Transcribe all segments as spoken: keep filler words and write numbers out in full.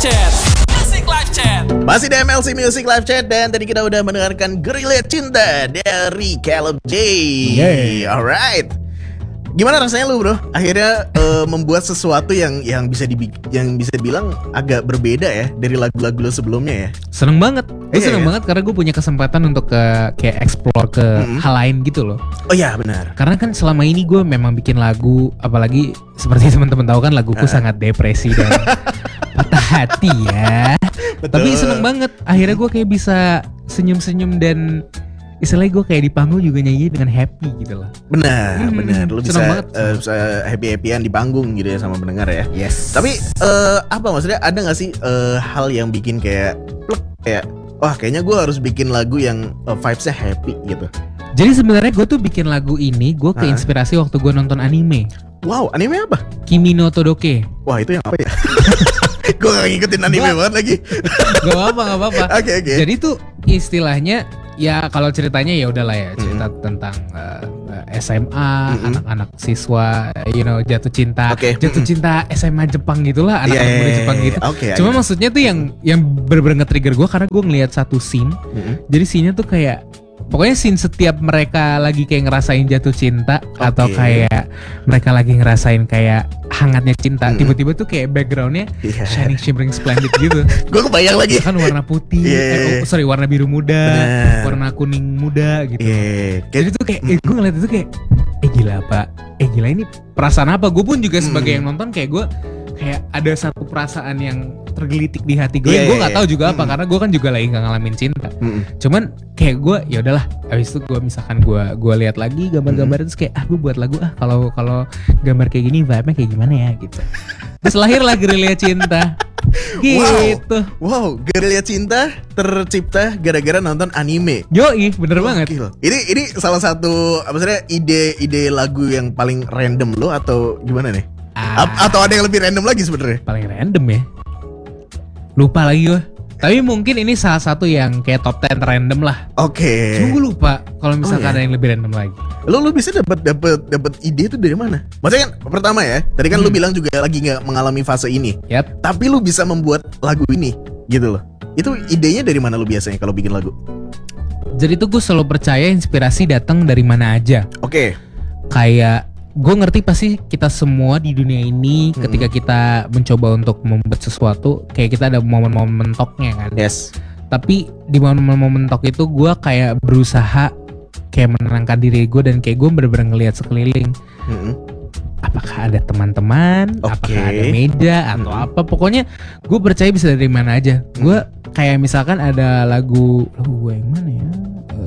Chat. Music Live Chat. Masih di M L C Music Live Chat. Dan tadi kita udah mendengarkan Gerilya Cinta dari Caleb J. Yeah. Alright. Gimana rasanya lu bro? Akhirnya uh, membuat sesuatu yang yang bisa dibi- yang bisa dibilang agak berbeda ya dari lagu-lagu lu sebelumnya ya. Seneng banget. Gue Iya, seneng iya. banget karena gue punya kesempatan untuk ke kayak explore ke Mm-hmm. hal lain gitu loh. Oh iya benar. Karena kan selama ini gue memang bikin lagu, apalagi seperti teman-teman tahu kan laguku sangat depresi dan patah hati ya. Betul. Tapi seneng banget. Akhirnya gue kayak bisa senyum-senyum dan istilahnya gue kayak di panggung juga nyanyi dengan happy gitu loh. Benar, Hmm, benar. Lu seneng bisa, banget. uh, bisa happy-happyan di panggung gitu ya sama pendengar ya. Yes. Tapi uh, apa maksudnya ada gak sih uh, hal yang bikin kayak plek kayak wah kayaknya gue harus bikin lagu yang uh, vibes-nya happy gitu. Jadi sebenarnya gue tuh bikin lagu ini gue Hah? keinspirasi waktu gue nonton anime Wow, anime apa? Kimi no Todoke. Wah itu yang apa ya? Gue gak ngikutin anime Gua- banget lagi. Gak apa-apa, gak apa-apa. Oke oke. Jadi tuh istilahnya ya kalau ceritanya ya udahlah ya cerita tentang uh, uh, S M A, Mm-mm. anak-anak siswa, you know jatuh cinta, Oke. jatuh Mm-mm. cinta S M A Jepang gitulah, Iya, anak-anak iya, muda iya, Jepang iya. gitu. Oke, Cuma iya. maksudnya tuh yang yang bener-bener nge-trigger gue karena gue ngelihat satu scene. Mm-mm. Jadi scene-nya tuh kayak pokoknya scene setiap mereka lagi kayak ngerasain jatuh cinta atau Oke. kayak mereka lagi ngerasain kayak hangatnya cinta, Mm-mm. tiba-tiba tuh kayak backgroundnya Iya. shining shimmering splendid gitu. Gue kebayang lagi. Kan warna putih, Iya. eh, oh, sorry warna biru muda, Bener. warna kuning muda gitu. Iya. Jadi tuh kayak, eh, gue ngeliat itu kayak, eh gila pak, eh gila ini perasaan apa? Gue pun juga sebagai Mm. yang nonton kayak gue kayak ada satu perasaan yang tergelitik di hati gue. Iya, Gue iya, nggak tahu iya. juga apa Mm. karena gue kan juga lagi nggak ngalamin cinta. Mm-mm. Cuman kayak gue ya udahlah. Abis itu gue misalkan gue gue lihat lagi gambar-gambar Mm. terus kayak ah gue buat lagu ah kalau kalau gambar kayak gini vibe-nya kayak gimana ya gitu. Terus lahirlah Gerilya Cinta. Gitu. Wow, Gerilya Cinta tercipta gara-gara nonton anime. Yoi, bener banget. Gokil. Ini ini salah satu apa maksudnya ide-ide lagu yang paling random lo atau gimana nih? Ah. A- atau ada yang lebih random lagi sebenarnya? Paling random ya. Lupa lagi gue. Tapi mungkin ini salah satu yang kayak top ten random lah. Oke. Cuma gue lupa kalau misalkan Oh, iya. ada yang lebih random lagi. Lo lo bisa dapat dapat dapat ide itu dari mana? Maksudnya kan pertama ya, tadi kan lo Hmm. bilang juga lagi nggak mengalami fase ini, Yap. tapi lo bisa membuat lagu ini, gitu loh. Itu idenya dari mana lo biasanya kalau bikin lagu? Jadi tuh gue selalu percaya inspirasi datang dari mana aja. Oke. Kayak gue ngerti pasti kita semua di dunia ini Hmm. ketika kita mencoba untuk membuat sesuatu kayak kita ada momen-momen mentoknya kan. Yes. Tapi di momen-momen mentok itu gue kayak berusaha kayak menenangkan diri gue dan kayak gue bener-bener ngelihat sekeliling. Mm-mm. Apakah ada teman-teman, Oke. apakah ada meja atau Mm-mm. apa, pokoknya gue percaya bisa dari mana aja. Gue kayak misalkan ada lagu lagu gue yang mana ya,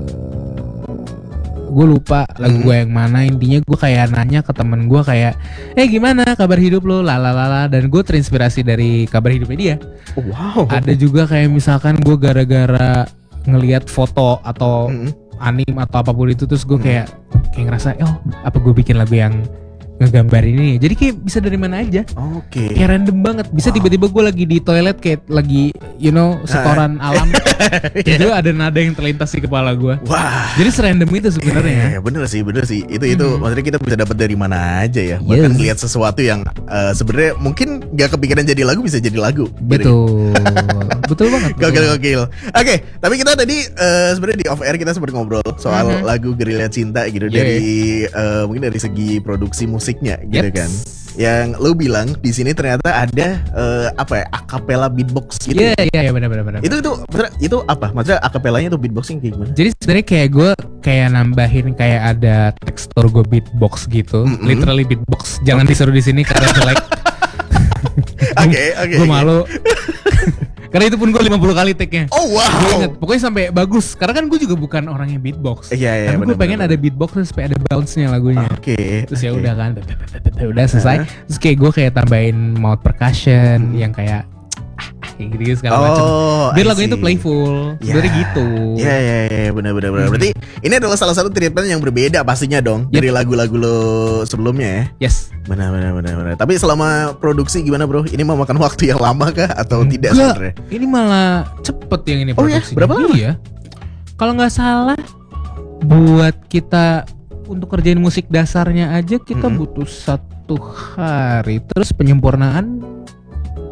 gue lupa lagu Mm. gue yang mana. Intinya gue kayak nanya ke temen gue kayak, eh gimana kabar hidup lo, lalalala, dan gue terinspirasi dari kabar hidupnya dia. Oh, wow. Ada juga kayak misalkan gue gara-gara ngelihat foto atau Mm-mm. anime atau apapun itu terus gue Hmm. kayak kayak ngerasa oh apa gue bikin lagu yang ngegambar ini, jadi kayak bisa dari mana aja, Oke. kayak random banget. Bisa Wow. tiba-tiba gue lagi di toilet kayak lagi you know setoran alam, tiba ada nada yang terlintas di kepala gue. Wah. Jadi serandom itu sebenarnya. Iya, bener sih, bener sih. Itu itu Hmm. maksudnya kita bisa dapat dari mana aja ya. Bahkan Yes. lihat sesuatu yang eh, sebenarnya mungkin gak kepikiran jadi lagu bisa jadi lagu. Betul, betul banget. betul Gokil banget. gokil. Oke, tapi kita tadi eh, sebenarnya di off air kita sempat ngobrol soal Mhm. lagu Gerilya Cinta gitu Yeah. dari eh, mungkin dari segi produksi musiknya gitu Yeps. kan. Yang lu bilang di sini ternyata ada eh, apa ya, acapella beatbox gitu. Iya iya iya benar benar benar. Itu itu maksudnya, itu apa? Maksudnya acapellanya itu beatboxing kayak gimana? Jadi sebenarnya kayak gue kayak nambahin kayak ada tekstur gue beatbox gitu, Mm-mm. literally beatbox. Jangan disuruh di sini karena jelek. Oke, oke. Gue oke. malu. Karena itu pun gue lima puluh kali take-nya. Oh Gue wow. inget, pokoknya sampai bagus. Karena kan gue juga bukan orang yang beatbox. Iya, iya, Tapi gue benar, pengen benar, ada beatbox terus supaya ada bounce-nya lagunya. Oke. Terus ya oke. udah kan, udah selesai. Terus kayak gue kayak tambahin mouth percussion yang kayak ah, ah, kayak gitu segala macam. Oh, Biar I lagunya itu see. playful. Ya. Sebenarnya gitu. Iya iya iya benar benar benar. Hmm. Berarti ini adalah salah satu treatment yang berbeda pastinya dong Yep. dari lagu-lagu lo sebelumnya ya. Yes. Benar benar benar benar. Tapi selama produksi gimana bro? Ini memakan waktu yang lama kah atau tidak Enggak, sebenarnya? ini malah cepet yang ini Oh ya? produksinya. Berapa lama? Iya. Kalau nggak salah, buat kita untuk kerjain musik dasarnya aja kita Mm-mm. butuh satu hari. Terus penyempurnaan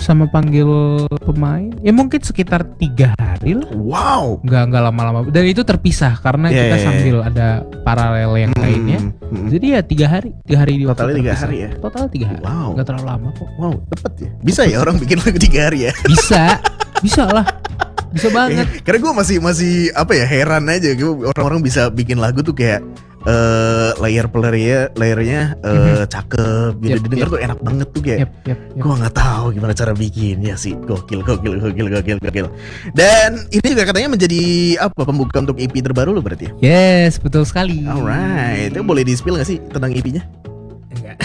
sama panggil pemain ya mungkin sekitar tiga hari lah. Wow. Nggak nggak lama-lama. Dan itu terpisah karena Yeah, kita yeah, sambil ada paralel yang Hmm, lainnya. hmm. Jadi ya tiga hari, tiga hari di waktu Totalnya tiga terpisah. hari ya? Total tiga hari. Wow. Nggak terlalu lama kok. Wow, cepet ya. Bisa ya orang bikin lagu tiga hari ya? Bisa, bisa lah, bisa banget. Eh, karena gue masih masih apa ya heran aja, gue orang-orang bisa bikin lagu tuh kayak eh layer playernya layernya eh, cakep, gitu Yep, didengar yep. tuh enak banget tuh kayak. Yep, yep, yep. Gue nggak tahu gimana cara bikinnya sih, gokil, gokil, gokil, gokil, gokil. Dan ini juga katanya menjadi apa pembuka untuk E P terbaru lo berarti ya? Yes, betul sekali. Alright, itu boleh di-spill nggak sih tentang E P-nya? Enggak.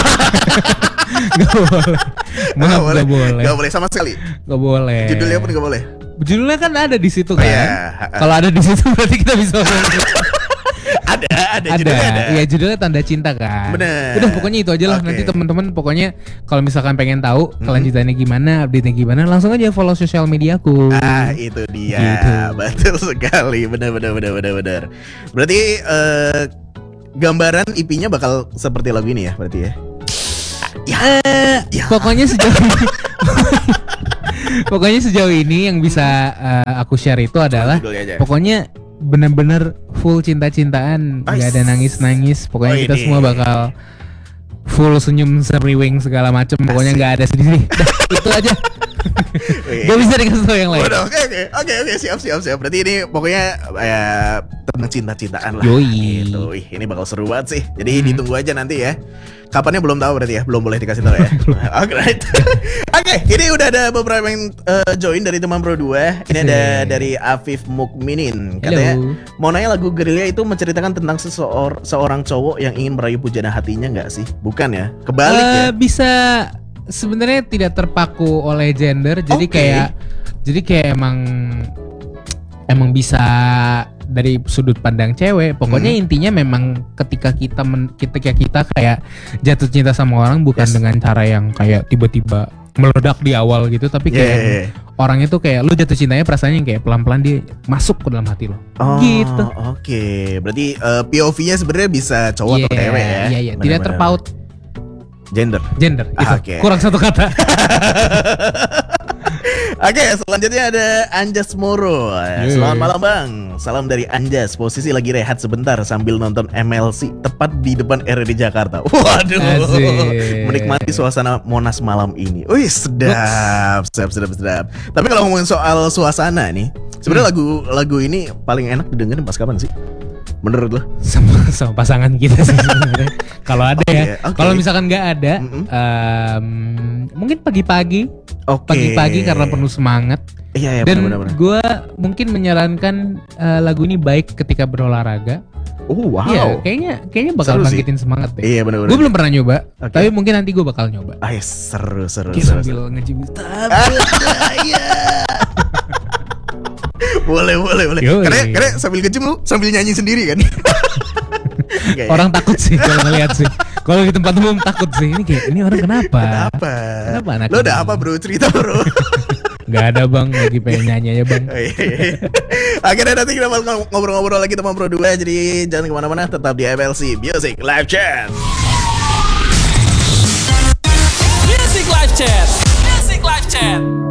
Gak boleh. Maaf, gak boleh. Gak boleh sama sekali. Gak boleh. Judulnya pun gak boleh. Judulnya kan ada di situ Oh, kan. iya. Kalau ada di situ berarti kita bisa ngomong. Ada, ada, ada. judulnya ada. Iya, judulnya Tanda Cinta kan. Bener. Udah pokoknya itu aja lah. Oke. Nanti teman-teman pokoknya kalau misalkan pengen tahu kelanjutannya gimana, update-nya gimana, langsung aja follow sosial mediaku. Ah, itu dia. Gitu. Betul sekali. Benar, benar, benar, benar, benar. Berarti eh, gambaran E P-nya bakal seperti lagu ini ya, berarti ya. Ya, ya. Pokoknya sejauh ini Pokoknya sejauh ini yang bisa uh, aku share itu adalah Judulnya aja. pokoknya benar-benar full cinta-cintaan, Ais. nggak ada nangis-nangis. Pokoknya Oh, kita ini. semua bakal full senyum semriwing segala macem. Pokoknya Asik. nggak ada sedih-sedih. Dah, itu aja. Gak bisa dikasih tau yang lain. Udah, oke, oke, oke, oke, siap, siap, siap. Berarti ini pokoknya ya tentang cinta-cintaan lah. Yoi. Gitu. Ih, ini bakal seru banget sih. Jadi ditunggu aja nanti ya. Kapannya belum tahu berarti ya, belum boleh dikasih tahu ya. Oke, right. Oke, ini udah ada beberapa yang eh, join dari teman Pro dua. Ini ada Asik. dari Afif Mukminin. Katanya Hello. mau nanya lagu Gerilya itu menceritakan tentang seseorang seorang cowok yang ingin meraih pujana hatinya nggak sih? Bukan ya? Kebalik Eh, ya? Bisa sebenarnya tidak terpaku oleh gender. Jadi Oke. kayak jadi kayak emang emang bisa dari sudut pandang cewek. Pokoknya Hmm. intinya memang ketika kita men, ketika kita kayak jatuh cinta sama orang bukan Yes. dengan cara yang kayak tiba-tiba meledak di awal gitu, tapi Yeah, kayak yeah, yeah. orang itu kayak lu jatuh cintanya perasaannya yang kayak pelan-pelan dia masuk ke dalam hati lo. Oh, Gitu. Oke, berarti eh, P O V-nya sebenarnya bisa cowok atau Iya, cewek ya? Iya, iya, tidak Benar-benar. terpaut Gender. gender. Itu. Oke. Kurang satu kata. Oke, selanjutnya ada Anjas Moro. Yeay. Selamat malam Bang. Salam dari Anjas. Posisi lagi rehat sebentar sambil nonton M L C tepat di depan R R D Jakarta. Waduh. Asik. Menikmati suasana Monas malam ini. Wih, sedap, sedap, sedap, sedap. Tapi kalau ngomongin soal suasana nih, sebenarnya Hmm. lagu lagu ini paling enak didengerin pas kapan sih? Menurut lo? sama sama pasangan kita sih sebenarnya. Kalau ada Oke, ya. oke. Kalau misalkan nggak ada, Mm-mm. em, mungkin pagi-pagi, Oke. pagi-pagi karena penuh semangat. Iya, iya, Dan benar-benar. gue mungkin menyarankan eh, lagu ini baik ketika berolahraga. Oh, wow. Iya, kayaknya kayaknya bakal Seru sih. bangkitin semangat deh. Iya, benar-benar. Gue belum pernah nyoba, Oke. tapi mungkin nanti gue bakal nyoba. Ah, yes, seru, seru, Kayak seru, sambil seru. ngejim Iya. Boleh, boleh, boleh. Yoi. Karena, karena sambil ngejim lu sambil nyanyi sendiri kan? Oke, ya. Orang takut sih kalau ngeliat sih. Kalau di tempat umum takut sih. Ini kayak ini orang kenapa? Kenapa? Kenapa anak Lo udah ini? apa bro? Cerita bro. Gak ada bang, lagi pengen nyanyi aja bang. Oh, iya, iya. Akhirnya nanti kita bakal ngobrol-ngobrol lagi teman Pro dua. Jadi jangan kemana-mana, tetap di M L C Music Live Chat. Music Live Chat. Music Live Chat.